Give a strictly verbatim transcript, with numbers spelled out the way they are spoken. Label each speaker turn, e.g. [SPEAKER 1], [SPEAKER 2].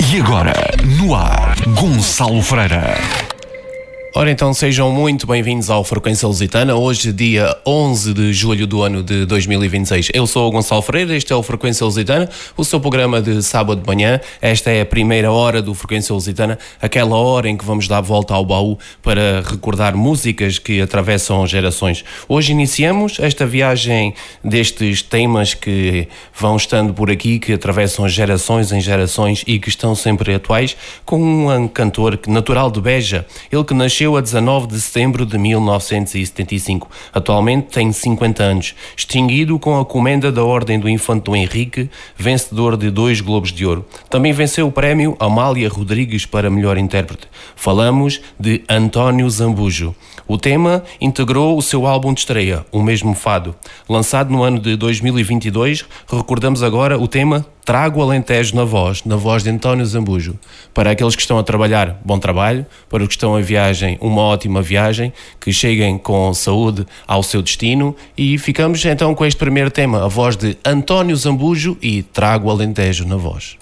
[SPEAKER 1] E agora, no ar, Gonçalo Freira.
[SPEAKER 2] Ora então, sejam muito bem-vindos ao Frequência Lusitana. Hoje, dia onze de julho do ano de dois mil e vinte e seis. Eu sou o Gonçalo Freira, este é o Frequência Lusitana, o seu programa de sábado de manhã. Esta é a primeira hora do Frequência Lusitana, aquela hora em que vamos dar volta ao baú para recordar músicas que atravessam gerações. Hoje iniciamos esta viagem destes temas que vão estando por aqui, que atravessam gerações em gerações e que estão sempre atuais, com um cantor natural de Beja, ele que nasceu Nasceu a dezanove de setembro de mil novecentos e setenta e cinco. Atualmente tem cinquenta anos, extinguido com a comenda da Ordem do Infante Dom Henrique, vencedor de dois Globos de Ouro. Também venceu o prémio Amália Rodrigues para melhor intérprete. Falamos de António Zambujo. O tema integrou o seu álbum de estreia, O Mesmo Fado. Lançado no ano de dois mil e vinte e dois, recordamos agora o tema Trago Alentejo na voz, na voz de António Zambujo. Para aqueles que estão a trabalhar, bom trabalho. Para os que estão a viagem, uma ótima viagem. Que cheguem com saúde ao seu destino. E ficamos então com este primeiro tema, a voz de António Zambujo e Trago Alentejo na voz.